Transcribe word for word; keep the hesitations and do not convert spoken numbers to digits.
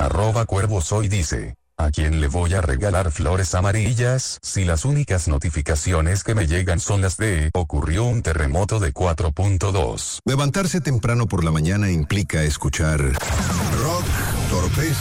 Arroba Cuervo Soy dice: ¿a quién le voy a regalar flores amarillas si las únicas notificaciones que me llegan son las de ocurrió un terremoto de cuatro punto dos? Levantarse temprano por la mañana implica escuchar rock, torpeza.